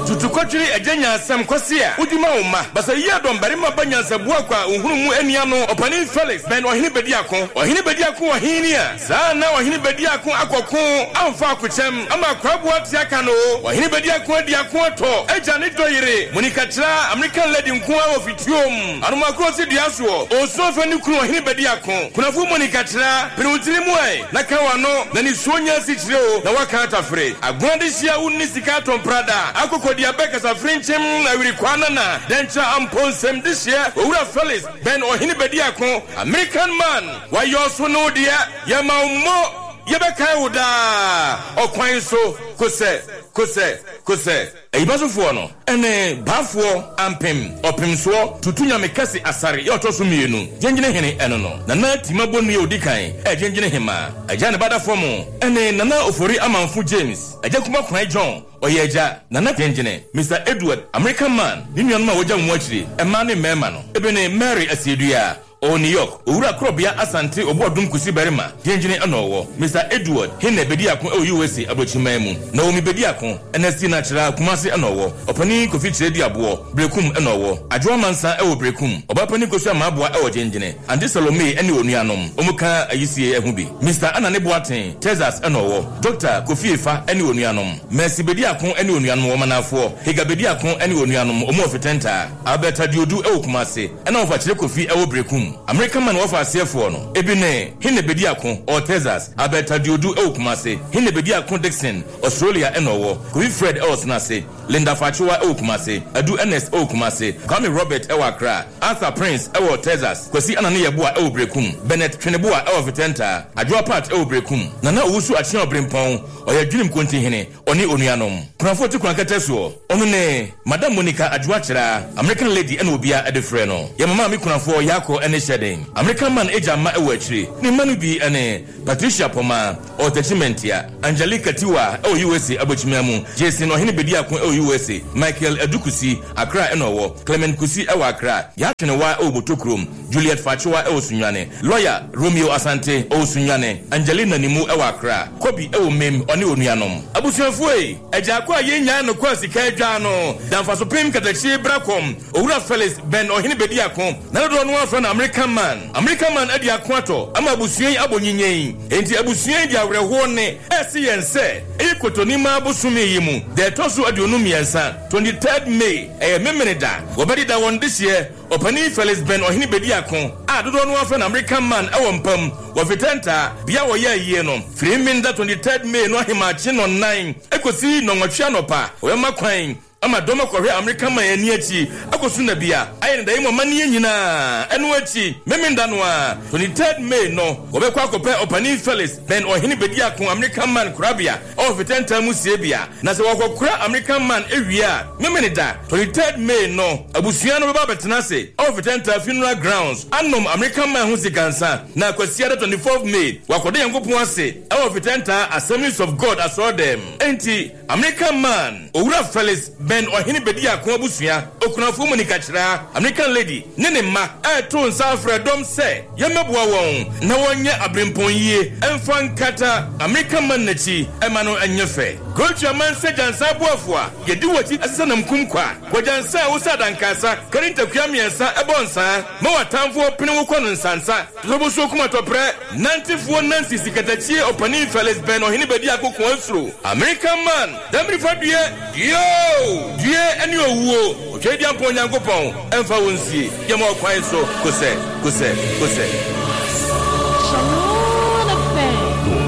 tutukwatwiri agenya asem kwase a udima oma basa yia dom barima banyansa bua kwa uhunu mu ania no opani Felix ben ohini bediako ohini a saa na ohini bediako akoko amfa akochem ama kwabua tiaka no ohini bediako diako to agya ne doyire munikatra American lady nkoa ofitiom anuma krosi diaso osofa ni kunu ohini bediako kunafu munikatra penutiri muai na kawano na ni sonya sichireo na wakata fre agwande sia unni sikato prada akoko diabeka sa frenchim na wirikwana na dencha amponsem this year owura Felix ben ohini bediako American man wa yoso no dia yama ummo yebeka uda okwan so kose eibasofo no ene bafo ampem opemso tutunya mekasi asare yotoso mienu gengene hene eno no nana timabonu ye odikan gengene hema agya bada fomo ene nana ofori amanfo James agya kuma kwan John oyeja nana gengene Mr. Edward American man ninuan ma wogya mu akire ema ne mema no ebene Mary asiedua o New York owura krobia asante obodum kusi berima gengene anowo Mr. Edward hene bediako USA abochimamu na omi bediako NSC na chira kumase anowo opani kofi chiredi abo brekum anowo adwo mansa brekum obapani kosu amaboa gengene ande Salome ene onuanom omuka ayisie ehubi Mr. Anane Boaten Texas anowo Dr. Kofi Efa ene onuanom Mercy bediako ene onuanom womanafo Higa bediako ene onuanom omofetenta Alberta Diodu kumase ena ofa chire Kofi brekum American man wafa asefo no ebine hine bediako o Texas Alberta Diodu kumase hine bediako Dixon Australia enowo Kofi Fred Elsnase Linda Fachiwa kumase Adu NS kumase Kwame Robert Accra Arthur Prince Texas Kwesi Anane Yeboa brekum Bennett Tweneboa Vitenta Adwa Part brekum Nana Owusu Achia Obrempon oyadwinim konti hene oni onuanom kunafo ti kwankatasuo onu ne Madam Monica Adwa Chira American lady ene obia edefre no ye mama mi kunafo yako ene shedden American man ejama achire ni manu bi ene Patricia Poma Otachimentia Angelica Tiwa USA abochimamu Jason ohene bedi akon USA Michael Edukusi Accra enowo Clement Kusi Accra yatwene wa obotokrom Juliet Fachiwa Osunwane lawyer Romeo Asante Osunwane Angelina Nimu Accra Kobi mem oni onuanom abusuafo eja kwa yenya no kwa sika adwa no damfa pem katachi brakom owura Felix ben ohene bedi akon na do no afro na American man adi akwato ama abusuan abonyinyen enti abusuan di awreho ne esiyense ekotonima abusumi yimu de toso aduonu miensa 23rd May memeneda wobedi da won this year opani Felix ben ohene bedi akon adodo no afro na American man ewompam wofitenta bia wo ye no Friminda 23rd May no himachi no 9 ekosi no nwatwa no pa we makwan ama doma kohwe American man ani achi akosu na bia ayi ndai mo mane nyina enu achi meminda no a 23rd May no wobekwa akopɛ opani Felix ben ohene bedi akon American man kurabia ofitenta musie bia na se wakokura American man ewia meminda 23rd May no abusua no beba betena se ofitenta funeral grounds anom American man hu sikansa na kwasia 24th May wakode yankopon ase ofitenta Assemblies of God asodem enti American man owura Felix ben ohene bedi akon abusua okunafo mu nikachira American lady nene ma to nsa fredom se yemeboa won na wonye abrempon yie emfa nkata American man nachi ema no anyefe gocha man se jansa boafo a yedi wati asesa na mkumkwa kwa jansa usada nkasa karinta kwamiensa ebonsa ma watamfo pene wokono nsansa toboso kuma topre nantifo nansi sikatachie opani Felix ben ohene bedi akon ansuro American man damri fadue die eni owuo otwedi ampo nyankopon emfa wonsie yema okwan so kose